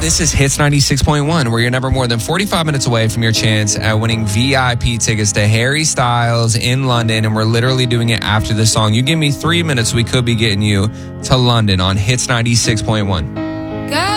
This is Hits 96.1, where you're never more than 45 minutes away from your chance at winning VIP tickets to Harry Styles in London, and we're literally doing it after the song. You give me 3 minutes, we could be getting you to London on Hits 96.1.